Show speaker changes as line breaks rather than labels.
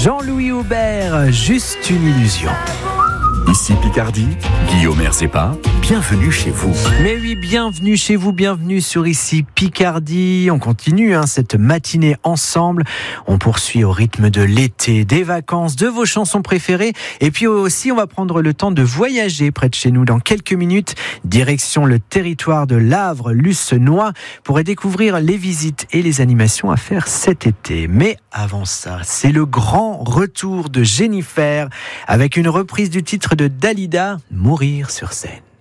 Jean-Louis Aubert, juste une illusion.
Ici Picardie, Guillaume Erzepa, bienvenue chez vous.
Mais oui, bienvenue chez vous, bienvenue sur Ici Picardie. On continue cette matinée ensemble. On poursuit au rythme de l'été, des vacances, de vos chansons préférées. Et puis aussi, on va prendre le temps de voyager près de chez nous dans quelques minutes. Direction le territoire de l'Avre, Lucenois, pour découvrir les visites et les animations à faire cet été. Mais avant ça, c'est le grand retour de Jennifer avec une reprise du titre de Dalida, Mourir sur scène.